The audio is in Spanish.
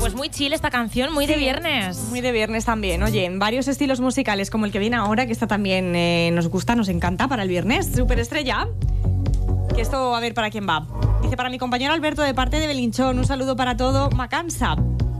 pues muy chill esta canción, muy de viernes. Muy de viernes también. Oye, en varios estilos musicales como el que viene ahora, que esta también nos gusta, nos encanta para el viernes. Superestrella. Que esto, a ver, ¿para quién va? Dice, para mi compañero Alberto, de parte de Belinchón, un saludo para todo, Macansa.